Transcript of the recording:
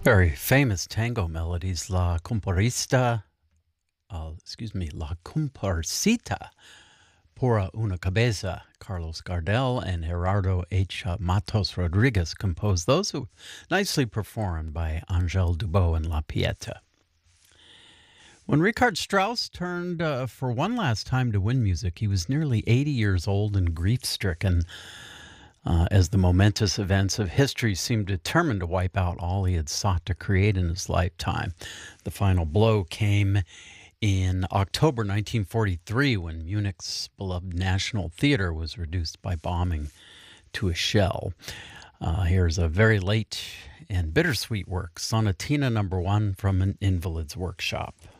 Very famous tango melodies, La Comparsita, Por una Cabeza. Carlos Gardel and Gerardo H. Matos Rodriguez composed those, who nicely performed by Angel Dubot and La Pieta. When Richard Strauss turned for one last time to win music, he was nearly 80 years old and grief-stricken, as the momentous events of history seemed determined to wipe out all he had sought to create in his lifetime. The final blow came in October 1943, when Munich's beloved National Theater was reduced by bombing to a shell. Here's a very late and bittersweet work, Sonatina No. 1 from an Invalid's Workshop.